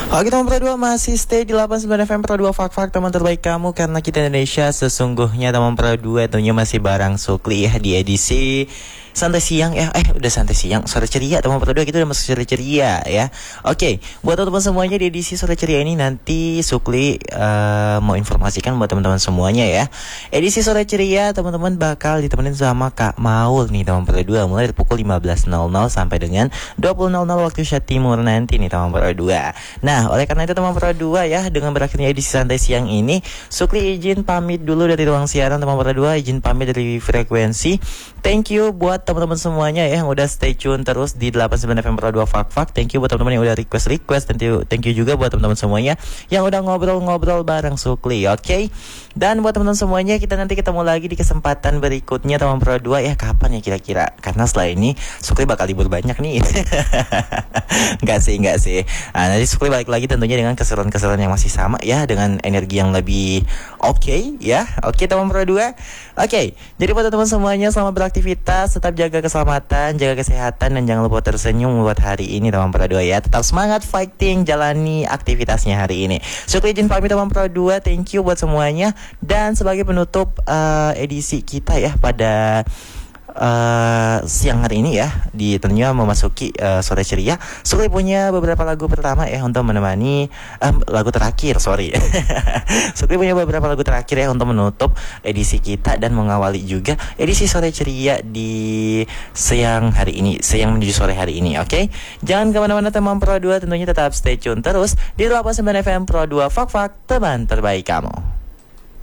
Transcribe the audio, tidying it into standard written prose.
Oke teman Pro 2 masih stay di 89 FM Pro 2 Fak-Fak teman terbaik kamu. Karena kita Indonesia sesungguhnya teman Pro 2 tentunya masih bareng Sukli ya di edisi santai siang ya. Udah santai siang, sore ceria teman Pro 2, kita udah masuk sore ceria ya. Oke, buat teman-teman semuanya di edisi sore ceria ini nanti Sukli mau informasikan buat teman-teman semuanya ya. Edisi sore ceria teman-teman bakal ditemenin sama Kak Maul nih teman Pro 2, mulai dari pukul 15.00 sampai dengan 20.00 waktu Indonesia Timur nanti nih teman Pro 2. Nah, oleh karena itu teman Pro 2 ya, dengan berakhirnya edisi santai siang ini, Sukli izin pamit dulu dari ruang siaran teman Pro 2, izin pamit dari frekuensi. Thank you buat teman-teman semuanya ya yang udah stay tune terus di 89 FM Pro 2 Fak-Fak. Thank you buat teman-teman yang udah request. Thank you juga buat teman-teman semuanya yang udah ngobrol-ngobrol bareng Sukli. Oke. Dan buat teman-teman semuanya, kita nanti ketemu lagi di kesempatan berikutnya teman Pro 2 ya. Kapan ya kira-kira? Karena setelah ini Sukli bakal libur banyak nih. Enggak sih. Nanti Sukli balik lagi tentunya dengan keseruan-keseruan yang masih sama ya, dengan energi yang lebih oke ya. Oke teman Pro 2. Oke. Jadi buat teman-teman semuanya, selamat beraktivitas, tetap jaga keselamatan, jaga kesehatan, dan jangan lupa tersenyum buat hari ini teman Pro 2 ya. Tetap semangat fighting, jalani aktivitasnya hari ini. Sukli izin pamit teman Pro 2. Thank you buat semuanya. Dan sebagai penutup edisi kita ya pada siang hari ini ya, di tentunya memasuki sore ceria, Sukli punya beberapa lagu pertama ya untuk menemani lagu terakhir Sukli punya beberapa lagu terakhir ya untuk menutup edisi kita dan mengawali juga edisi sore ceria di siang hari ini, siang menuju sore hari ini. Oke, jangan kemana-mana teman Pro 2, tentunya tetap stay tune terus di 89 FM Pro 2 Fak-Fak, teman terbaik kamu.